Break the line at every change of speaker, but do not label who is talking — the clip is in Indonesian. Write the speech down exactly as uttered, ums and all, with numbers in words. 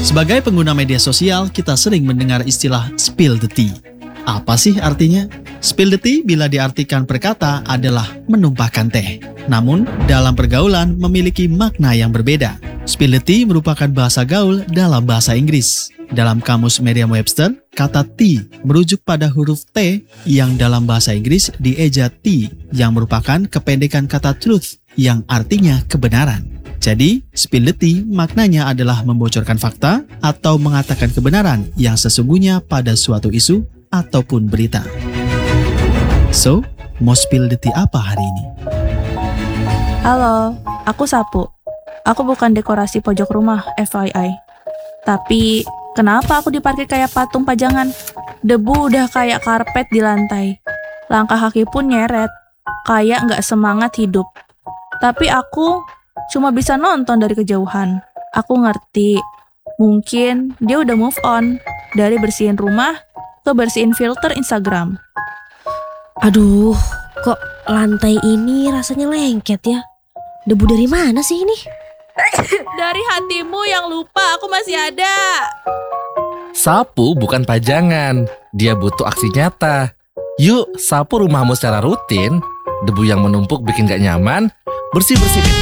Sebagai pengguna media sosial, kita sering mendengar istilah spill the tea. Apa sih artinya? Spill the tea bila diartikan per kata adalah menumpahkan teh. Namun, dalam pergaulan memiliki makna yang berbeda. Spill the tea merupakan bahasa gaul dalam bahasa Inggris. Dalam kamus Merriam-Webster, kata tea merujuk pada huruf T yang dalam bahasa Inggris dieja T, yang merupakan kependekan kata truth yang artinya kebenaran. Jadi, spill the tea maknanya adalah membocorkan fakta atau mengatakan kebenaran yang sesungguhnya pada suatu isu ataupun berita. So, mau spill the tea apa hari ini?
Halo, aku Sapu. Aku bukan dekorasi pojok rumah, F Y I. Tapi, kenapa aku diparkir kayak patung pajangan? Debu udah kayak karpet di lantai. Langkah kaki pun nyeret, kayak nggak semangat hidup. Tapi aku cuma bisa nonton dari kejauhan. Aku ngerti, mungkin dia udah move on dari bersihin rumah ke bersihin filter Instagram.
Aduh, kok lantai ini rasanya lengket ya? Debu dari mana sih ini?
Dari hatimu yang lupa aku masih ada.
Sapu bukan pajangan, dia butuh aksi nyata. Yuk, sapu rumahmu secara rutin. Debu yang menumpuk bikin gak nyaman. Bersih-bersih